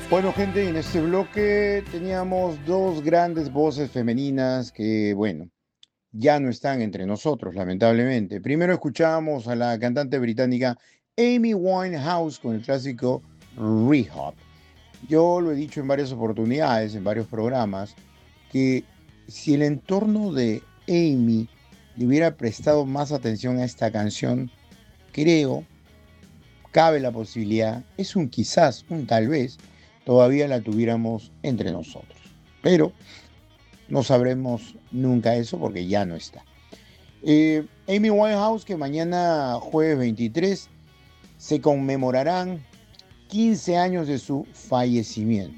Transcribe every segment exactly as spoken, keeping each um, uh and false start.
Bueno, gente, en este bloque teníamos dos grandes voces femeninas que, bueno, ya no están entre nosotros, lamentablemente. Primero escuchábamos a la cantante británica Amy Winehouse con el clásico Rehab. Yo lo he dicho en varias oportunidades, en varios programas, que si el entorno de Amy le hubiera prestado más atención a esta canción, creo, cabe la posibilidad, es un quizás, un tal vez, todavía la tuviéramos entre nosotros. Pero no sabremos nunca eso porque ya no está. Eh, Amy Winehouse, que mañana jueves veintitrés se conmemorarán quince años de su fallecimiento.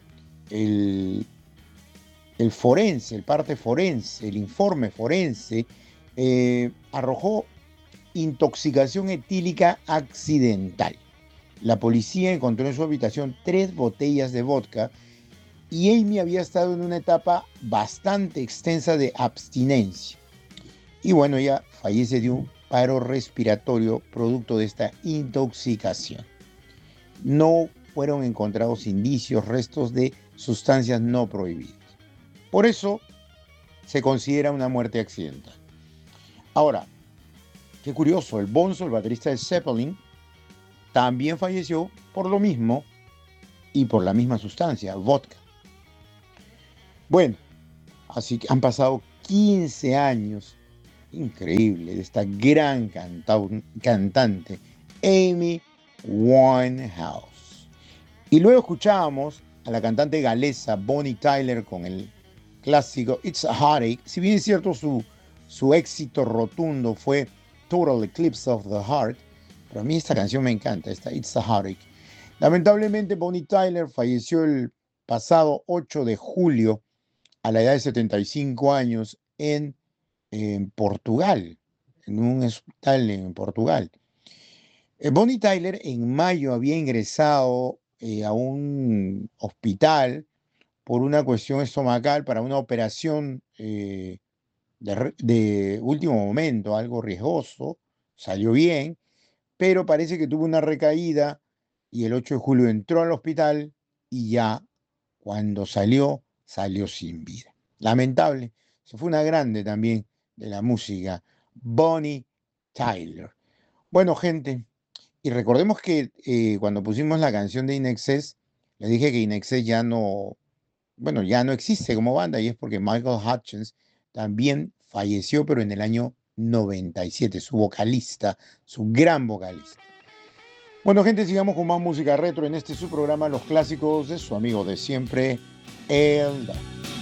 El, el forense, el parte forense, el informe forense, eh, arrojó intoxicación etílica accidental. La policía encontró en su habitación tres botellas de vodka y Amy había estado en una etapa bastante extensa de abstinencia. Y bueno, ella fallece de un paro respiratorio producto de esta intoxicación. No fueron encontrados indicios, restos de sustancias no prohibidas. Por eso se considera una muerte accidental. Ahora, qué curioso, el Bonzo, el baterista de Zeppelin, también falleció por lo mismo y por la misma sustancia, vodka. Bueno, así que han pasado quince años, increíble, de esta gran cantante, Amy Winehouse. Y luego escuchábamos a la cantante galesa Bonnie Tyler con el clásico It's a Heartache. Si bien es cierto, su, su éxito rotundo fue Total Eclipse of the Heart, pero a mí esta canción me encanta, esta It's a Heartache. Lamentablemente, Bonnie Tyler falleció el pasado ocho de julio a la edad de setenta y cinco años en, en Portugal, en un hospital en Portugal. Eh, Bonnie Tyler en mayo había ingresado eh, a un hospital por una cuestión estomacal para una operación eh, de, de último momento, algo riesgoso, salió bien, pero parece que tuvo una recaída y el ocho de julio entró al hospital y ya cuando salió, salió sin vida. Lamentable, se fue una grande también de la música, Bonnie Tyler. Bueno, gente, y recordemos que eh, cuando pusimos la canción de In Excess, les dije que In Excess ya no, bueno, ya no existe como banda y es porque Michael Hutchence también falleció, pero en el año noventa y siete, su vocalista, su gran vocalista. Bueno, gente, sigamos con más música retro en este su programa, Los Clásicos de su amigo de siempre, El Dan.